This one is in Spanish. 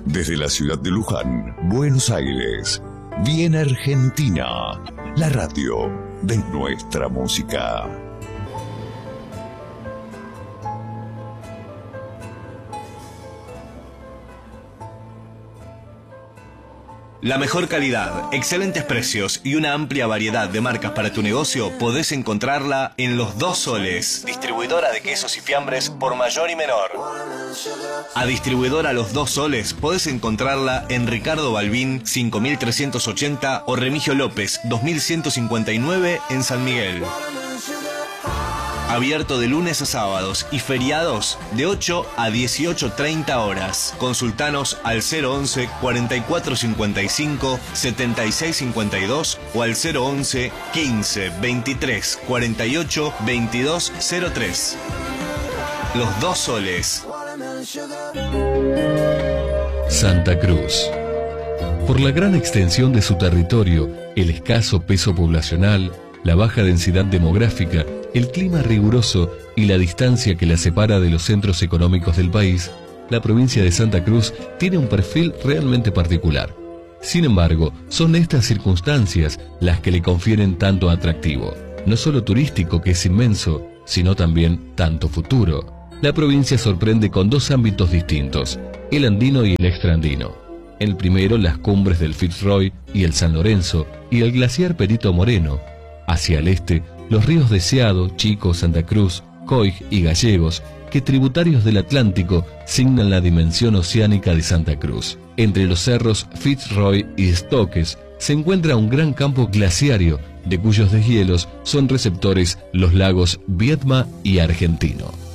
Desde la ciudad de Luján, Buenos Aires, viene Argentina, la radio de nuestra música. La mejor calidad, excelentes precios y una amplia variedad de marcas para tu negocio podés encontrarla en Los Dos Soles, distribuidora de quesos y fiambres por mayor y menor. A distribuidora Los Dos Soles podés encontrarla en Ricardo Balbín 5380 o Remigio López 2159 en San Miguel. Abierto de lunes a sábados y feriados de 8 a 18:30 horas. Consultanos al 011 4455 7652 o al 011 15 23 48 2203. Los Dos Soles. Santa Cruz. Por la gran extensión de su territorio, el escaso peso poblacional, la baja densidad demográfica, el clima riguroso y la distancia que la separa de los centros económicos del país, la provincia de Santa Cruz tiene un perfil realmente particular. Sin embargo, son estas circunstancias las que le confieren tanto atractivo, no solo turístico, que es inmenso, sino también tanto futuro. La provincia sorprende con dos ámbitos distintos, el andino y el extraandino. El primero, las cumbres del Fitzroy y el San Lorenzo y el glaciar Perito Moreno. Hacia el este, los ríos Deseado, Chico, Santa Cruz, Coig y Gallegos, que tributarios del Atlántico signan la dimensión oceánica de Santa Cruz. Entre los cerros Fitzroy y Stokes se encuentra un gran campo glaciario, de cuyos deshielos son receptores los lagos Viedma y Argentino.